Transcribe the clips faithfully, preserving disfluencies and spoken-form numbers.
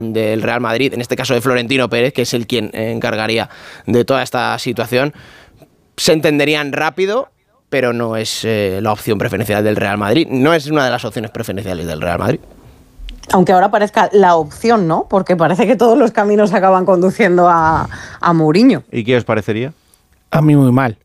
del Real Madrid, en este caso de Florentino Pérez, que es el quien encargaría de toda esta situación, se entenderían rápido, pero no es eh, la opción preferencial del Real Madrid, no es una de las opciones preferenciales del Real Madrid. Aunque ahora parezca la opción, ¿no? Porque parece que todos los caminos acaban conduciendo a, a Mourinho. ¿Y qué os parecería? A mí muy mal.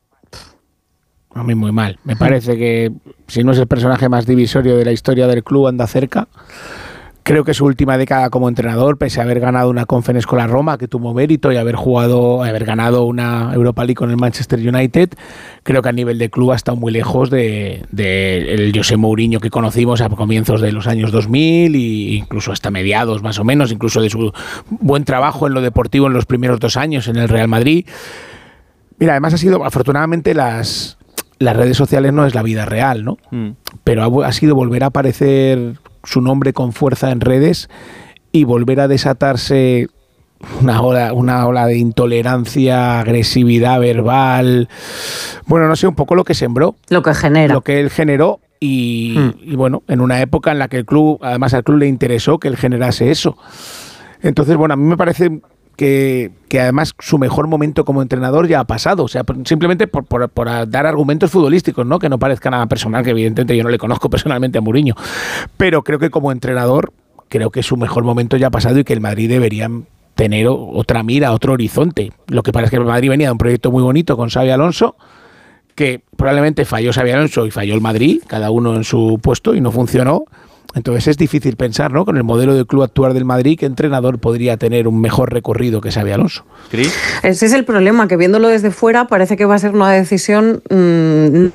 A mí muy mal. Me parece que si no es el personaje más divisorio de la historia del club, anda cerca. Creo que su última década como entrenador, pese a haber ganado una Conference con la Roma, que tuvo mérito, y haber jugado, haber ganado una Europa League con el Manchester United, creo que a nivel de club ha estado muy lejos de, de el José Mourinho que conocimos a comienzos de los años dos mil e incluso hasta mediados más o menos, incluso de su buen trabajo en lo deportivo en los primeros dos años en el Real Madrid. Mira, además ha sido, afortunadamente, las, las redes sociales no es la vida real, ¿no? Mm. Pero ha, ha sido volver a aparecer su nombre con fuerza en redes y volver a desatarse una ola, una ola de intolerancia, agresividad verbal, bueno, no sé, un poco lo que sembró. Lo que genera. Lo que él generó y, hmm. y bueno, en una época en la que el club, además al club le interesó que él generase eso. Entonces, bueno, a mí me parece que, que además su mejor momento como entrenador ya ha pasado, o sea, simplemente por, por, por dar argumentos futbolísticos, ¿no? Que no parezca nada personal, que evidentemente yo no le conozco personalmente a Mourinho, pero creo que como entrenador, creo que su mejor momento ya ha pasado y que el Madrid debería tener otra mira, otro horizonte. Lo que pasa es que el Madrid venía de un proyecto muy bonito con Xabi Alonso, que probablemente falló Xabi Alonso y falló el Madrid, cada uno en su puesto, y no funcionó. Entonces es difícil pensar, ¿no?, con el modelo de club actual del Madrid, qué entrenador podría tener un mejor recorrido que Xabi Alonso. ¿Cris? Ese es el problema, que viéndolo desde fuera parece que va a ser una decisión mmm,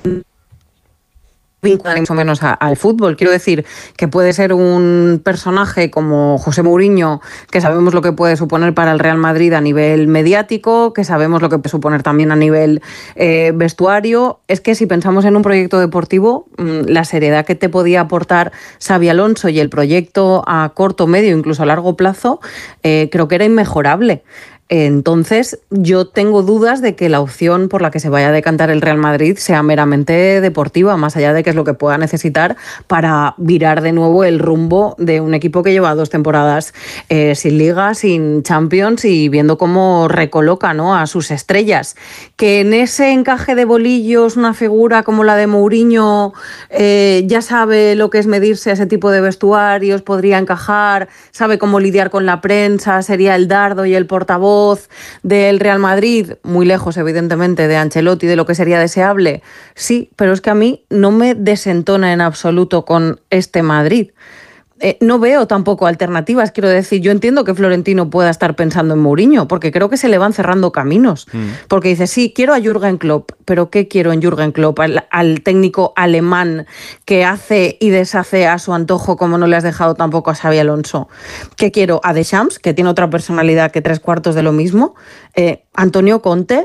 vinculada más o menos a, al fútbol. Quiero decir que puede ser un personaje como José Mourinho, que sabemos lo que puede suponer para el Real Madrid a nivel mediático, que sabemos lo que puede suponer también a nivel eh, vestuario. Es que si pensamos en un proyecto deportivo, mmm, la seriedad que te podía aportar Xabi Alonso y el proyecto a corto, medio, incluso a largo plazo, eh, creo que era inmejorable. Entonces, yo tengo dudas de que la opción por la que se vaya a decantar el Real Madrid sea meramente deportiva, más allá de que es lo que pueda necesitar para virar de nuevo el rumbo de un equipo que lleva dos temporadas eh, sin Liga, sin Champions y viendo cómo recoloca, ¿no?, a sus estrellas. Que en ese encaje de bolillos una figura como la de Mourinho eh, ya sabe lo que es medirse a ese tipo de vestuarios, podría encajar, sabe cómo lidiar con la prensa, sería el dardo y el portavoz del Real Madrid, muy lejos evidentemente de Ancelotti, de lo que sería deseable, sí, pero es que a mí no me desentona en absoluto con este Madrid. Eh, no veo tampoco alternativas, quiero decir, yo entiendo que Florentino pueda estar pensando en Mourinho, porque creo que se le van cerrando caminos, mm. porque dice, sí, quiero a Jürgen Klopp, pero ¿qué quiero en Jürgen Klopp? Al, al técnico alemán que hace y deshace a su antojo, como no le has dejado tampoco a Xabi Alonso. ¿Qué quiero? A Deschamps, que tiene otra personalidad que tres cuartos de lo mismo, eh, Antonio Conte,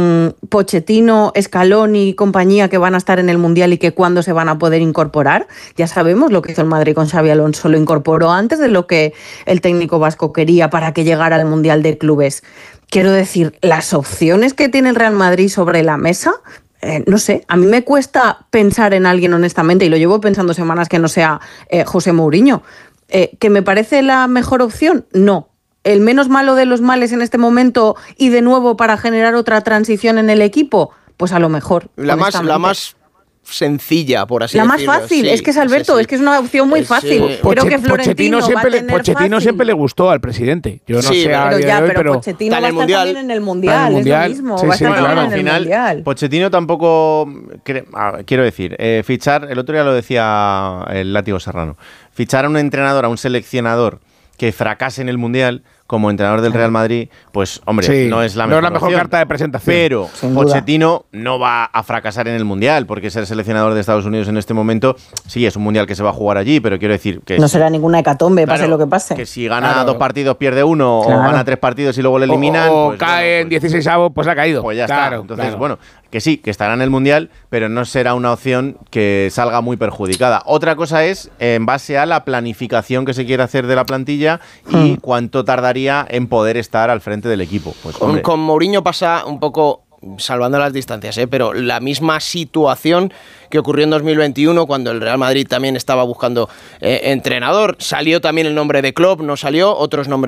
Pochettino, Scaloni y compañía, que van a estar en el Mundial y que cuándo se van a poder incorporar. Ya sabemos lo que hizo el Madrid con Xabi Alonso, lo incorporó antes de lo que el técnico vasco quería para que llegara al Mundial de Clubes. Quiero decir, las opciones que tiene el Real Madrid sobre la mesa, eh, no sé, a mí me cuesta pensar en alguien honestamente, y lo llevo pensando semanas, que no sea eh, José Mourinho. Eh, ¿Que me parece la mejor opción? No. ¿El menos malo de los males en este momento y de nuevo para generar otra transición en el equipo? Pues a lo mejor. La más, la más sencilla, por así la decirlo. La más fácil, sí, es que es Alberto, sí, sí. es que es una opción muy fácil. Sí. Creo que Florentino Pochettino siempre, va a tener Pochettino fácil. siempre le gustó al presidente. Yo no sí, sé pero, a pero ya, hoy, pero, pero Pochettino va a estar mundial. también en el Mundial, en el mundial. Es lo mismo. Sí, va a sí, estar claro. también Al en el final, mundial. Pochettino tampoco, quiero decir, eh, fichar, el otro día lo decía el Látigo Serrano, fichar a un entrenador, a un seleccionador que fracase en el Mundial como entrenador del Real Madrid, pues hombre, sí, no es la no mejor, es la mejor opción, carta de presentación. Pero Pochettino no va a fracasar en el Mundial, porque ser seleccionador de Estados Unidos en este momento, sí, es un Mundial que se va a jugar allí, pero quiero decir que... No es, será ninguna hecatombe, claro, pase lo que pase. Que si gana claro. dos partidos pierde uno, claro. o gana tres partidos y luego le eliminan... O, o pues, cae bueno, en dieciseisavo, pues ha caído. Pues ya claro, está. Entonces, claro. bueno, que sí, que estará en el Mundial, pero no será una opción que salga muy perjudicada. Otra cosa es en base a la planificación que se quiere hacer de la plantilla y hmm. cuánto tardaría en poder estar al frente del equipo. Pues, con, con Mourinho pasa un poco salvando las distancias, ¿eh? Pero la misma situación que ocurrió en dos mil veintiuno, cuando el Real Madrid también estaba buscando eh, entrenador. Salió también el nombre de Klopp, no salió, otros nombres